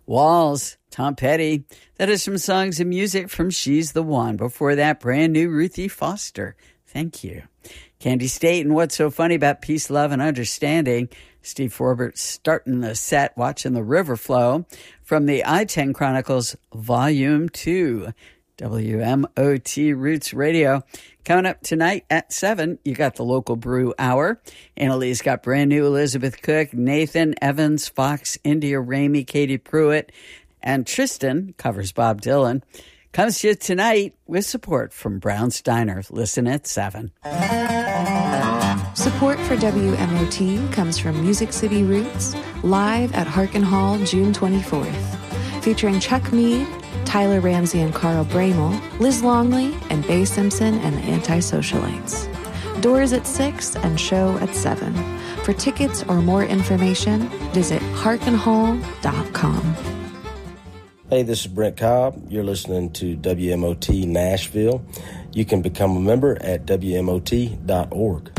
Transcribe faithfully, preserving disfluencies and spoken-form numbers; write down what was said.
Walls, Tom Petty. That is some songs and music from She's the One. Before that, brand new Ruthie Foster. Thank you. Candy State and What's So Funny About Peace, Love, and Understanding. Steve Forbert starting the set, watching the river flow from the I ten Chronicles Volume two. W M O T Roots Radio. Coming up tonight at seven, you got the Local Brew Hour. Annalee's got brand new Elizabeth Cook, Nathan Evans, Fox, India Ramey, Katie Pruitt, and Tristan covers Bob Dylan. Comes to you tonight with support from Brown's Diner. Listen at seven. Support for W M O T comes from Music City Roots, live at Harkin Hall June twenty-fourth, featuring Chuck Mead, Tyler Ramsey and Carl Bramel, Liz Longley, and Bay Simpson and the Anti-Socialites. Doors at six and show at seven. For tickets or more information, visit harkin hall dot com. Hey, this is Brent Cobb. You're listening to W M O T Nashville. You can become a member at W M O T dot org.